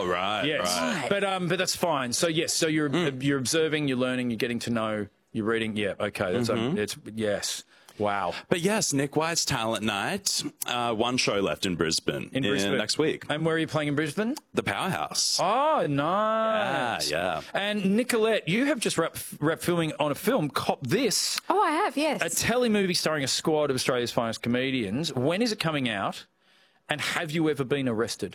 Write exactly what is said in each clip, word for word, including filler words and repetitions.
right. Yes, right. but um, but that's fine. So yes, so you're mm. you're observing, you're learning, you're getting to know, you're reading. Yeah, okay, that's mm-hmm. um, it's yes. Wow. But yes, Nick White's Talent Night. Uh, one show left in Brisbane. In Brisbane. next week. And where are you playing in Brisbane? The Powerhouse. Oh, nice. Yeah, yeah. And Nicolette, you have just wrapped, wrapped filming on a film, Cop This. Oh, I have, yes. A telemovie starring a squad of Australia's finest comedians. When is it coming out? And have you ever been arrested?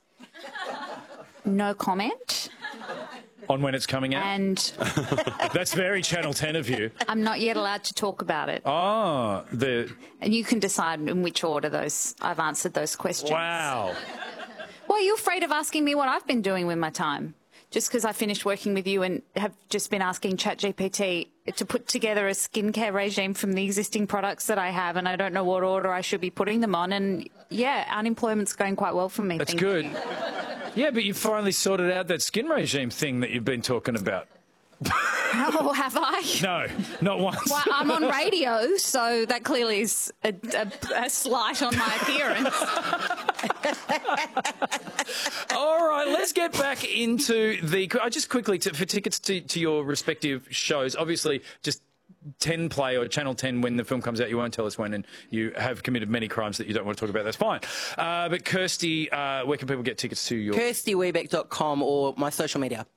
No comment. On when it's coming out? And that's very Channel ten of you. I'm not yet allowed to talk about it. Oh, the... And you can decide in which order those I've answered those questions. Wow. Why are you afraid of asking me what I've been doing with my time? Just because I finished working with you and have just been asking ChatGPT to put together a skincare regime from the existing products that I have, and I don't know what order I should be putting them on. And, yeah, unemployment's going quite well for me. That's good. You. Yeah, but you finally sorted out that skin regime thing that you've been talking about. Oh, have I? No, not once. Well, I'm on radio, so that clearly is a, a, a slight on my appearance. All right, let's get back into the... I just quickly, to, for tickets to, to your respective shows, obviously just ten play or Channel ten when the film comes out. You won't tell us when, and you have committed many crimes that you don't want to talk about. That's fine. Uh, but Kirsty, uh, where can people get tickets to your... Kirsty Webeck dot com or my social media.